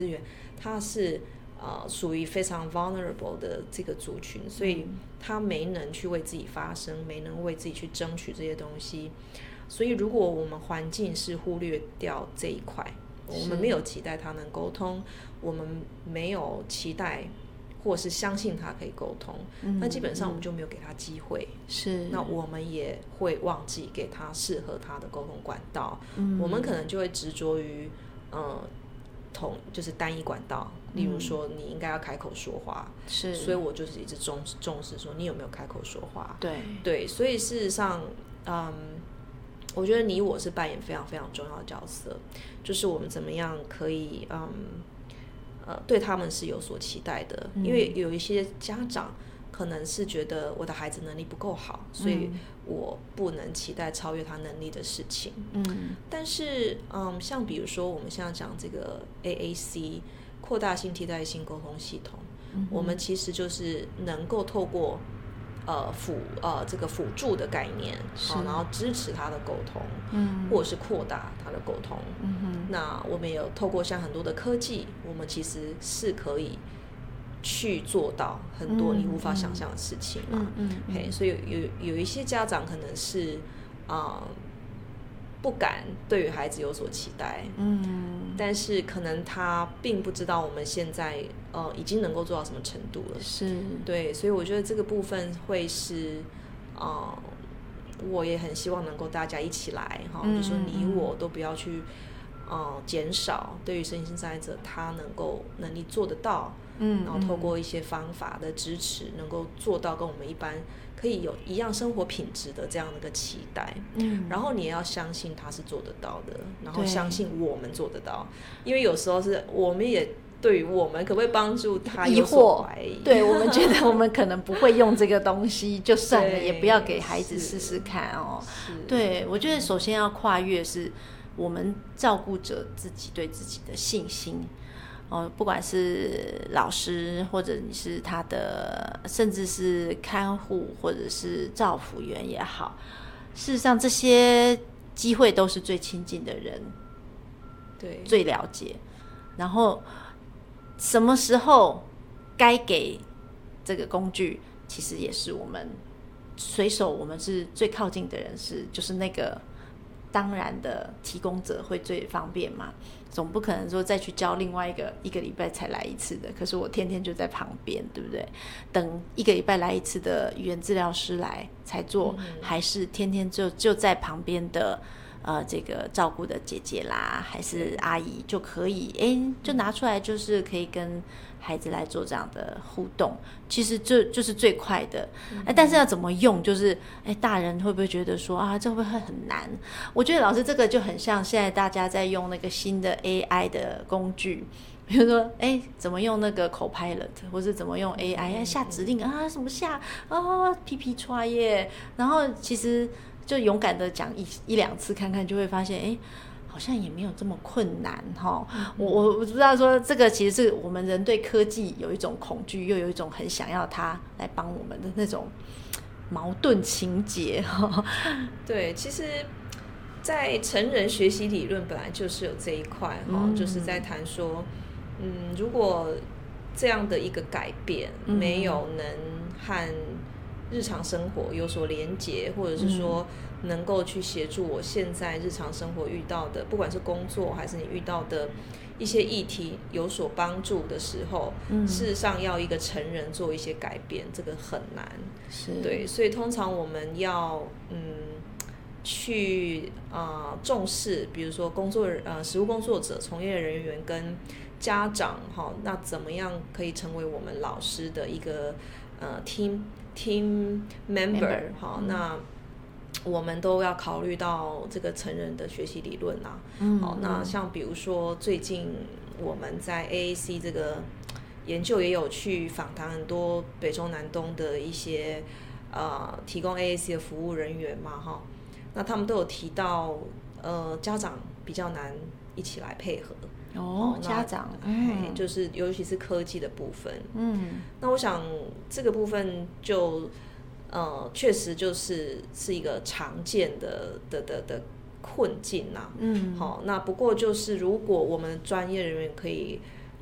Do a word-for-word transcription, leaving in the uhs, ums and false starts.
它是呃属于非常 vulnerable 的这个族群，所以他没能去为自己发声，没能为自己去争取这些东西。所以如果我们环境是忽略掉这一块，我们没有期待他能沟通，我们没有期待或是相信他可以沟通，嗯、那基本上我们就没有给他机会。是，那我们也会忘记给他适合他的沟通管道。嗯、我们可能就会执着于，呃，同就是单一管道。例如说，你应该要开口说话，是，所以我就是一直重重视说你有没有开口说话。对对，所以事实上，嗯，我觉得你我是扮演非常非常重要的角色，就是我们怎么样可以，嗯。呃，对他们是有所期待的，嗯、因为有一些家长可能是觉得我的孩子能力不够好，所以我不能期待超越他能力的事情。嗯，但是，嗯，像比如说我们现在讲这个 A A C 扩大性替代性沟通系统，嗯、我们其实就是能够透过呃辅呃这个辅助的概念，好，然后支持他的沟通，嗯，或者是扩大他的沟通。嗯哼，那我们有透过像很多的科技，我们其实是可以去做到很多你无法想象的事情嘛。嗯嗯嗯、嘿，所以有有有一些家长可能是啊、呃、不敢对于孩子有所期待，嗯，但是可能他并不知道我们现在呃已经能够做到什么程度了。是，对，所以我觉得这个部分会是呃。我也很希望能够大家一起来哈，嗯、就说你我都不要去呃减少对于身心障碍者他能够能力做得到，嗯，然后透过一些方法的支持，能够做到跟我们一般可以有一样生活品质的这样的一个期待，嗯，然后你也要相信他是做得到的，然后相信我们做得到，因为有时候是我们也。对于我们可不可以帮助他有所怀疑？ 对，我们觉得我们可能不会用这个东西，就算了，也不要给孩子试试看哦。对，我觉得首先要跨越是我们照顾者自己对自己的信心。哦，不管是老师，或者你是他的，甚至是看护，或者是照护员也好，事实上这些机会都是最亲近的人，对，最了解。然后什么时候该给这个工具，其实也是我们随手，我们是最靠近的人，是就是那个当然的提供者会最方便嘛。总不可能说再去教另外一个一个礼拜才来一次的，可是我天天就在旁边，对不对？等一个礼拜来一次的语言治疗师来才做，嗯、还是天天就就在旁边的呃这个照顾的姐姐啦，还是阿姨就可以，哎，就拿出来就是可以跟孩子来做这样的互动，其实这就是最快的。哎，但是要怎么用，就是哎，大人会不会觉得说啊，这会不会很难？我觉得老师这个就很像现在大家在用那个新的 A I 的工具，比如说哎，怎么用那个 Copilot， 或是怎么用 A I 下指令啊，什么下啊 P P try 耶，然后其实就勇敢的讲一一两次看看，就会发现哎。好像也没有这么困难哈、嗯，我我我不知道说这个其实是我们人对科技有一种恐惧，又有一种很想要它来帮我们的那种矛盾情节哈。 对，其实，在成人学习理论本来就是有这一块哈、嗯，就是在谈说，嗯，如果这样的一个改变没有能和日常生活有所连结，或者是说能够去协助我现在日常生活遇到的，不管是工作还是你遇到的一些议题有所帮助的时候，嗯、事实上要一个成人做一些改变，这个很难。是，对，所以通常我们要嗯去啊、呃、重视，比如说工作呃实务工作者、从业人员跟家长哈，那怎么样可以成为我们老师的一个呃 team team member 哈、嗯？那我们都要考虑到这个成人的学习理论啊。嗯，好，那像比如说最近我们在 A A C 这个研究也有去访谈很多北中南东的一些呃提供 A A C 的服务人员嘛哈，那他们都有提到呃家长比较难一起来配合。 哦，家长， 嗯，就是尤其是科技的部分，嗯，那我想这个部分就，呃，确实就是是一个常见的的的的困境呐、啊，嗯，好，那不过就是如果我们专业人员可以